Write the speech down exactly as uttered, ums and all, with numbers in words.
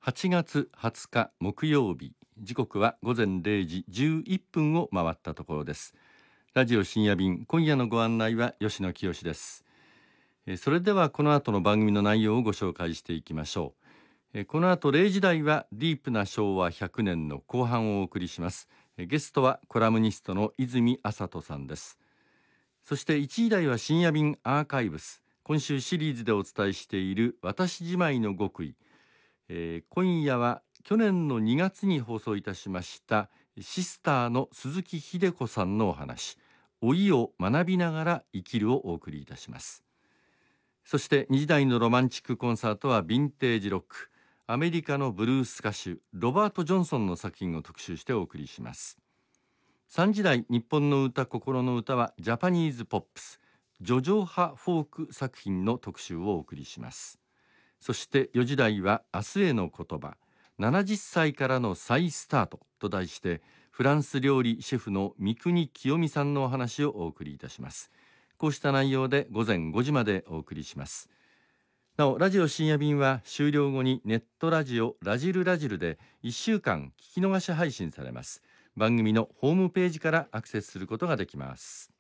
はちがつはつか木曜日、時刻は午前れいじじゅういっぷんを回ったところです。ラジオ深夜便、今夜のご案内は吉野清です。えそれではこの後の番組の内容をご紹介していきましょう。えこの後れいじ台はディープなしょうわひゃくねんの後半をお送りします。えゲストはコラムニストの泉麻人さんです。そしていちじ台は深夜便アーカイブス、今週シリーズでお伝えしている私じまいの極意。えー、今夜は去年のにがつに放送いたしましたシスターの鈴木秀子さんのお話、老いを学びながら生きるをお送りいたします。そしてにじ台のロマンチックコンサートはヴィンテージロック、アメリカのブルース歌手ロバート・ジョンソンの作品を特集してお送りします。さんじ台日本の歌心の歌はジャパニーズポップス、叙情派フォーク作品の特集をお送りします。そしてよじ台は明日への言葉、ななじゅっさいからの再スタートと題してフランス料理シェフの三國清美さんのお話をお送りいたします。こうした内容で午前ごじまでお送りします。なおラジオ深夜便は終了後にネットラジオラジルラジルでいっしゅうかん聞き逃し配信されます。番組のホームページからアクセスすることができます。